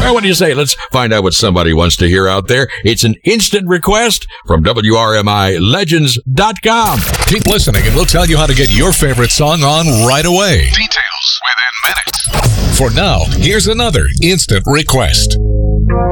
Well, what do you say? Let's find out what somebody wants to hear out there. It's an instant request from WRMILegends.com. Keep listening and we'll tell you how to get your favorite song on right away. Details within minutes. For now, here's another instant request.